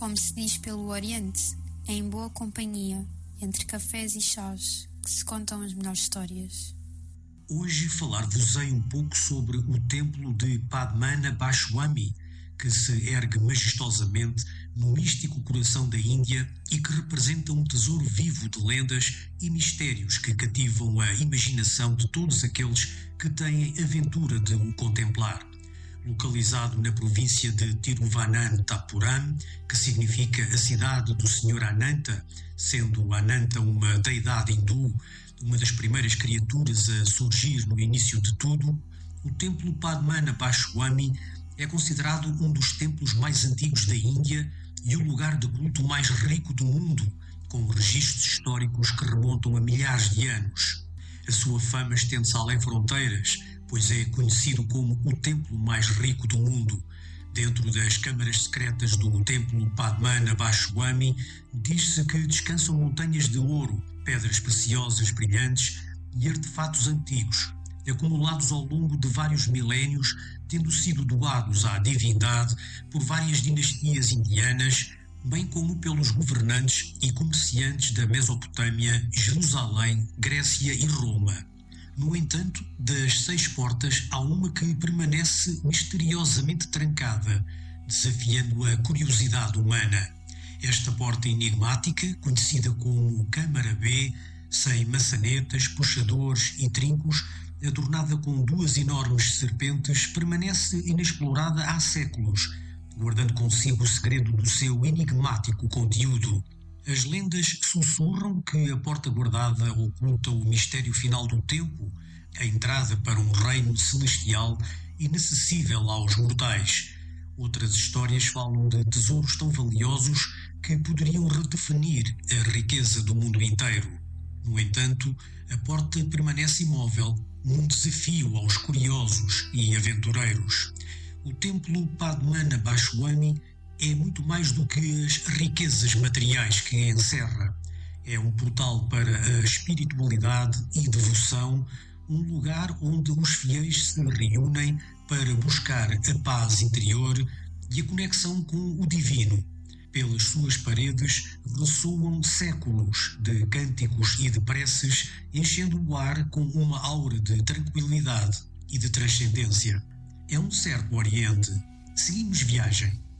Como se diz pelo Oriente, é em boa companhia, entre cafés e chás, que se contam as melhores histórias. Hoje falar-vos-ei um pouco sobre o templo de Padmanabhaswamy, que se ergue majestosamente no místico coração da Índia e que representa um tesouro vivo de lendas e mistérios que cativam a imaginação de todos aqueles que têm a aventura de o contemplar. Localizado na província de Tiruvananthapuram, que significa a cidade do Senhor Ananta, sendo Ananta uma deidade hindu, uma das primeiras criaturas a surgir no início de tudo, o templo Padmanabhaswamy é considerado um dos templos mais antigos da Índia e o lugar de culto mais rico do mundo, com registros históricos que remontam a milhares de anos. A sua fama estende-se além fronteiras, pois é conhecido como o templo mais rico do mundo. Dentro das câmaras secretas do templo Padmanabhaswamy, diz-se que descansam montanhas de ouro, pedras preciosas brilhantes e artefatos antigos, acumulados ao longo de vários milénios, tendo sido doados à divindade por várias dinastias indianas, bem como pelos governantes e comerciantes da Mesopotâmia, Jerusalém, Grécia e Roma. No entanto, das 6 portas, há uma que permanece misteriosamente trancada, desafiando a curiosidade humana. Esta porta enigmática, conhecida como Câmara B, sem maçanetas, puxadores e trincos, adornada com 2 enormes serpentes, permanece inexplorada há séculos, guardando consigo o segredo do seu enigmático conteúdo. As lendas sussurram que a porta guardada oculta o mistério final do tempo, a entrada para um reino celestial inacessível aos mortais. Outras histórias falam de tesouros tão valiosos que poderiam redefinir a riqueza do mundo inteiro. No entanto, a porta permanece imóvel, num desafio aos curiosos e aventureiros. O templo Padmanabhaswamy é muito mais do que as riquezas materiais que encerra. É um portal para a espiritualidade e devoção, um lugar onde os fiéis se reúnem para buscar a paz interior e a conexão com o divino. Pelas suas paredes ressoam séculos de cânticos e de preces, enchendo o ar com uma aura de tranquilidade e de transcendência. É um certo Oriente. Seguimos viagem.